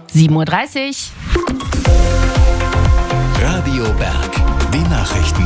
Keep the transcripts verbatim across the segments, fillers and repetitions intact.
sieben Uhr dreißig. Radio Berg, die Nachrichten.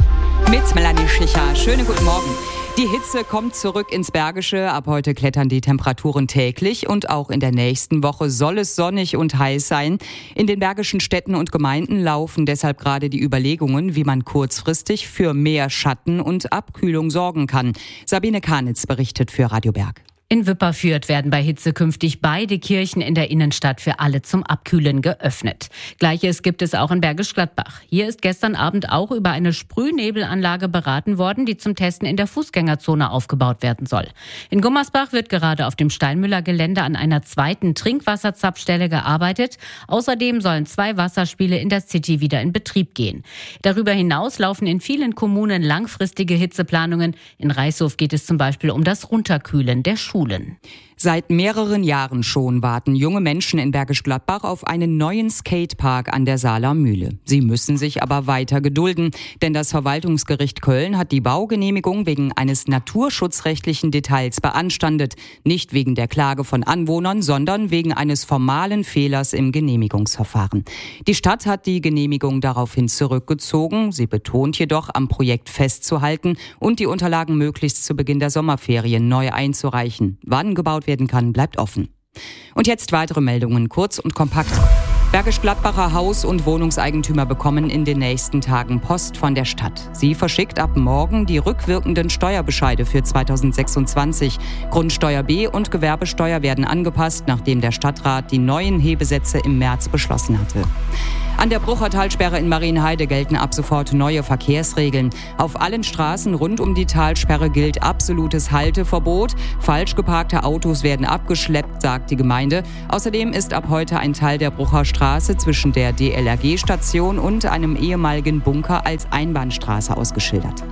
Mit Melanie Schicher. Schönen guten Morgen. Die Hitze kommt zurück ins Bergische. Ab heute klettern die Temperaturen täglich und auch in der nächsten Woche soll es sonnig und heiß sein. In den bergischen Städten und Gemeinden laufen deshalb gerade die Überlegungen, wie man kurzfristig für mehr Schatten und Abkühlung sorgen kann. Sabine Karnitz berichtet für Radio Berg. In Wipperfürth werden bei Hitze künftig beide Kirchen in der Innenstadt für alle zum Abkühlen geöffnet. Gleiches gibt es auch in Bergisch Gladbach. Hier ist gestern Abend auch über eine Sprühnebelanlage beraten worden, die zum Testen in der Fußgängerzone aufgebaut werden soll. In Gummersbach wird gerade auf dem Steinmüller-Gelände an einer zweiten Trinkwasserzapfstelle gearbeitet. Außerdem sollen zwei Wasserspiele in der City wieder in Betrieb gehen. Darüber hinaus laufen in vielen Kommunen langfristige Hitzeplanungen. In Reißhof geht es zum Beispiel um das Runterkühlen der Schulen. Seit mehreren Jahren schon warten junge Menschen in Bergisch Gladbach auf einen neuen Skatepark an der Saaler Mühle. Sie müssen sich aber weiter gedulden, denn das Verwaltungsgericht Köln hat die Baugenehmigung wegen eines naturschutzrechtlichen Details beanstandet. Nicht wegen der Klage von Anwohnern, sondern wegen eines formalen Fehlers im Genehmigungsverfahren. Die Stadt hat die Genehmigung daraufhin zurückgezogen. Sie betont jedoch, am Projekt festzuhalten und die Unterlagen möglichst zu Beginn der Sommerferien neu einzureichen. Wann gebaut werden kann, bleibt offen. Und jetzt weitere Meldungen, kurz und kompakt. Bergisch Gladbacher Haus- und Wohnungseigentümer bekommen in den nächsten Tagen Post von der Stadt. Sie verschickt ab morgen die rückwirkenden Steuerbescheide für zweitausendsechsundzwanzig. Grundsteuer B und Gewerbesteuer werden angepasst, nachdem der Stadtrat die neuen Hebesätze im März beschlossen hatte. An der Brucher-Talsperre in Marienheide gelten ab sofort neue Verkehrsregeln. Auf allen Straßen rund um die Talsperre gilt absolutes Halteverbot. Falsch geparkte Autos werden abgeschleppt, sagt die Gemeinde. Außerdem ist ab heute ein Teil der Brucher Straße zwischen der D L R G-Station und einem ehemaligen Bunker als Einbahnstraße ausgeschildert.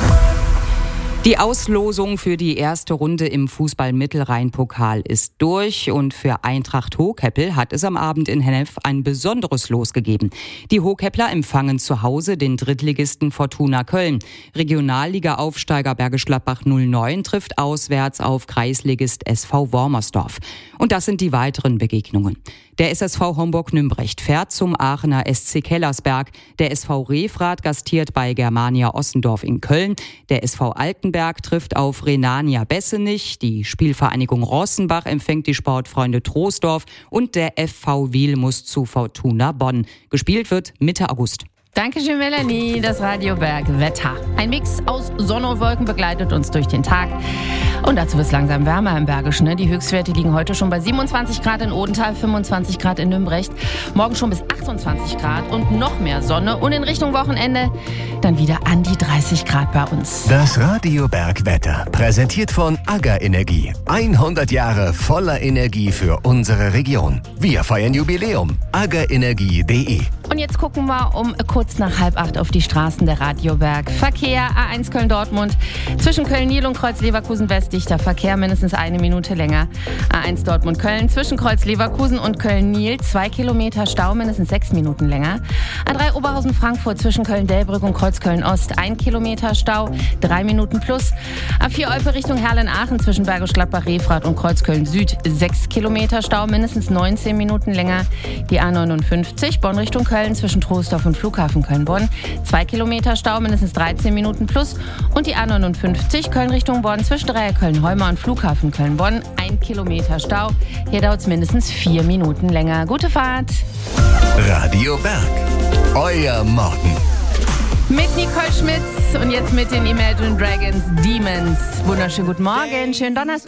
Die Auslosung für die erste Runde im Fußball-Mittelrhein-Pokal ist durch und für Eintracht Hohkeppel hat es am Abend in Hennef ein besonderes Los gegeben. Die Hohkeppler empfangen zu Hause den Drittligisten Fortuna Köln. Regionalliga-Aufsteiger Bergisch Gladbach null neun trifft auswärts auf Kreisligist S V Wormersdorf. Und das sind die weiteren Begegnungen. Der S S V Homburg-Nümbrecht fährt zum Aachener S C Kellersberg. Der S V Refrath gastiert bei Germania Ossendorf in Köln. Der S V Altenberg trifft auf Rhenania Bessenich. Die Spielvereinigung Rossenbach empfängt die Sportfreunde Troisdorf. Und der F V Wiel muss zu Fortuna Bonn. Gespielt wird Mitte August. Dankeschön, Melanie. Das Radio Berg Wetter. Ein Mix aus Sonne und Wolken begleitet uns durch den Tag. Und dazu wird es langsam wärmer im Bergischen. Ne? Die Höchstwerte liegen heute schon bei siebenundzwanzig Grad in Odenthal, fünfundzwanzig Grad in Nümbrecht. Morgen schon bis achtundzwanzig Grad und noch mehr Sonne. Und in Richtung Wochenende dann wieder an die dreißig Grad bei uns. Das Radio Berg Wetter, präsentiert von AGA Energie. hundert Jahre voller Energie für unsere Region. Wir feiern Jubiläum. aga energie punkt de. Und jetzt gucken wir um kurz nach halb acht auf die Straßen der Radio Berg. Verkehr A eins Köln-Dortmund. Zwischen Köln-Nil und Kreuz-Leverkusen-West dichter Verkehr, mindestens eine Minute länger. A eins Dortmund-Köln. Zwischen Kreuz-Leverkusen und Köln-Nil zwei Kilometer Stau, mindestens sechs Minuten länger. A drei Oberhausen-Frankfurt zwischen Köln-Delbrück und Kreuz-Köln-Ost ein Kilometer Stau, drei Minuten plus. A vier Olpe Richtung Herlen-Aachen zwischen Bergisch Gladbach-Refrath und Kreuz-Köln-Süd sechs Kilometer Stau, mindestens neunzehn Minuten länger. Die A neunundfünfzig Bonn Richtung Köln zwischen Troisdorf und Flughafen Köln-Bonn zwei Kilometer Stau, mindestens dreizehn Minuten plus. Und die A neunundfünfzig Köln Richtung Bonn zwischen Dreier-Köln-Heumer und Flughafen Köln-Bonn ein Kilometer Stau. Hier dauert es mindestens vier Minuten länger. Gute Fahrt! Radio Berg, euer Morgen. Mit Nicole Schmitz und jetzt mit den Imagine Dragons Demons. Wunderschönen guten Morgen, schönen Donnerstag.